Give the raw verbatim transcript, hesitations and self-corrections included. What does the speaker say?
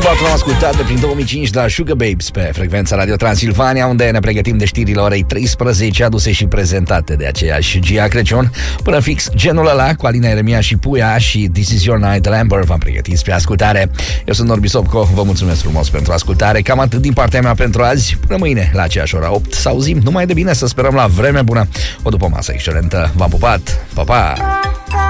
patru am ascultat de prin două mii cinci de la Sugar Babes pe frecvența Radio Transilvania, unde ne pregătim de știrile orei treisprezece, aduse și prezentate de aceeași Gia Crăciun. Până fix genul ăla, cu Alina Eremia și Puia și This Is Your Night de Lambert, v-am pregătit spre ascultare. Eu sunt Norbi Sopco, vă mulțumesc frumos pentru ascultare. Cam atât din partea mea pentru azi. Până mâine, la aceeași ora opt, să auzim numai de bine, să sperăm la vreme bună. O după masă excelentă. V-am pupat, pa, pa!